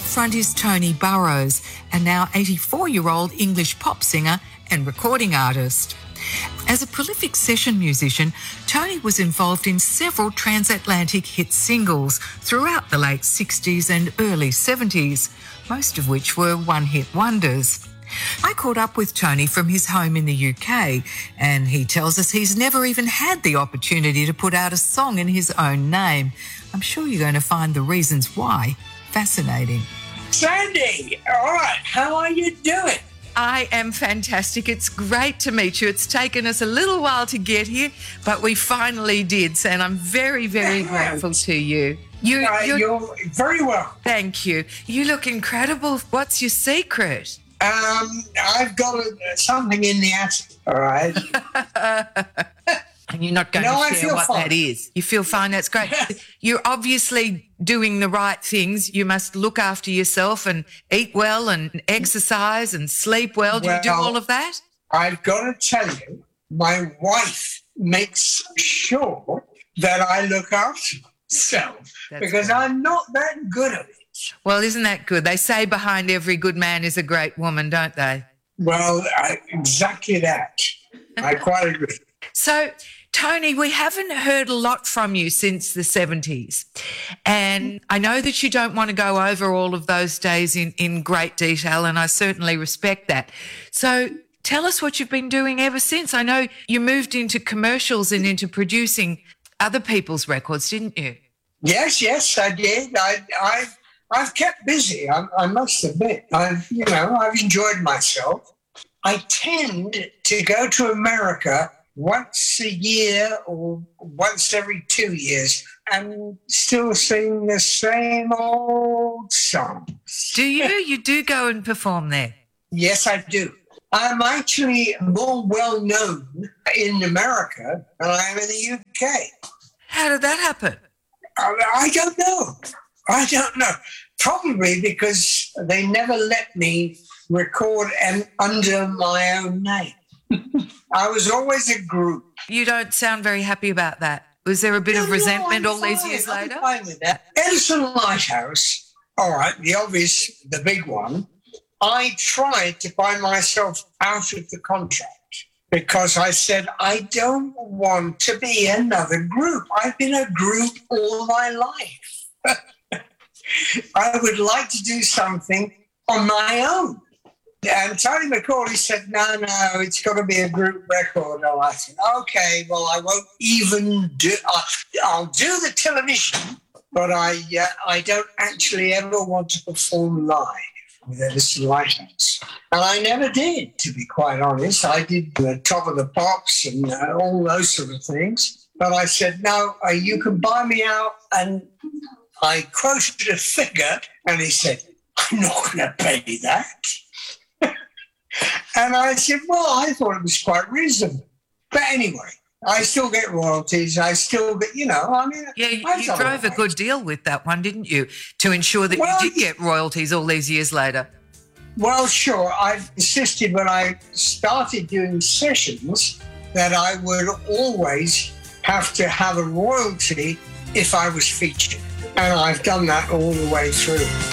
front is Tony Burrows, a now 84-year-old English pop singer and recording artist. As a prolific session musician, Tony was involved in several transatlantic hit singles throughout the late 60s and early 70s, most of which were one-hit wonders. I caught up with Tony from his home in the UK, and he tells us he's never even had the opportunity to put out a song in his own name. I'm sure you're going to find the reasons why fascinating. Sandy, all right, how are you doing? I am fantastic. It's great to meet you. It's taken us a little while to get here, but we finally did, and I'm very, very grateful to you. You're very well. Thank you. You look incredible. What's your secret? I've got something in the attic, all right? And you're not going to share what that is. You feel fine. That's great. You're obviously doing the right things. You must look after yourself and eat well and exercise and sleep well. Do you do all of that? I've got to tell you, my wife makes sure that I look after myself because I'm not that good at it. Well, isn't that good? They say behind every good man is a great woman, don't they? Well, exactly that. I quite agree. So, Tony, we haven't heard a lot from you since the 70s. And I know that you don't want to go over all of those days in great detail, and I certainly respect that. So tell us what you've been doing ever since. I know you moved into commercials and into producing other people's records, didn't you? Yes, I did. I've kept busy, I must admit. I've enjoyed myself. I tend to go to America once a year or once every 2 years and still sing the same old songs. Do you? You do go and perform there? Yes, I do. I'm actually more well known in America than I am in the UK. How did that happen? I don't know. Probably because they never let me record under my own name. I was always a group. You don't sound very happy about that. Was there a bit of resentment all these years later? I'm fine with that. Edison Lighthouse, all right, the big one, I tried to buy myself out of the contract because I said, I don't want to be another group. I've been a group all my life. I would like to do something on my own. And Tony McCauley said, no, it's got to be a group record. And I said, okay, well, I won't even I'll do the television, but I don't actually ever want to perform live with Edison Lighthouse. And I never did, to be quite honest. I did the Top of the Pops and all those sort of things. But I said, no, you can buy me out. And I quoted a figure, and he said, I'm not going to pay that. And I said, well, I thought it was quite reasonable. But anyway, I still get royalties. I still get, Yeah, you drove a good deal with that one, didn't you? To ensure that you did get royalties all these years later. Well, sure. I've insisted when I started doing sessions that I would always have to have a royalty if I was featured. And I've done that all the way through.